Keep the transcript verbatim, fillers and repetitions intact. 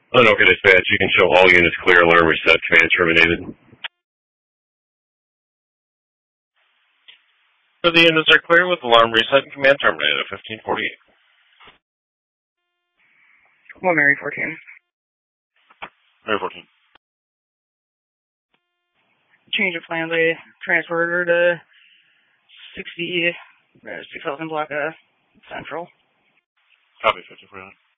On OK Dispatch, you can show all units clear, alarm reset, command terminated. So the units are clear with alarm reset and command terminated at fifteen forty-eight. Well, Mary fourteen. Mary fourteen. Change of plans. I transferred her to sixty, uh, six thousand block uh, Central. Copy, fifty for you.